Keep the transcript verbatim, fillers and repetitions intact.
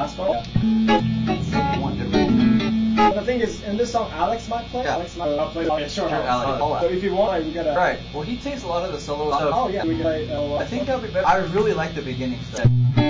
last part. Yeah. One different. But the thing is, in this song, Alex might play. Yeah. Alex might uh, play oh, yeah, sure. Sure, Alex. Uh, so if you want, like, we gotta. Right. Well, he takes a lot of the solos. So Oh yeah, we can play. Uh, I think that'll be better. I really like the beginning stuff.